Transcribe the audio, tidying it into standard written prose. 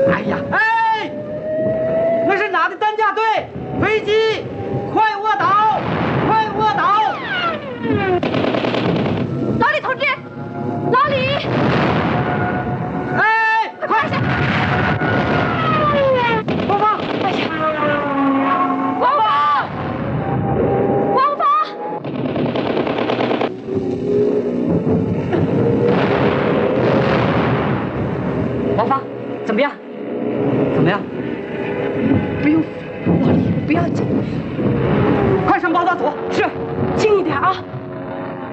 哎呀，哎，那是哪的担架队？飞机，快卧倒，快卧倒！ 老李同志，老李， 哎，快下！王芳， 哎呀，王芳，王芳。 王芳，怎么样？怎么样？ 不用，老李，不要紧。 快上报道所。 是，轻一点啊。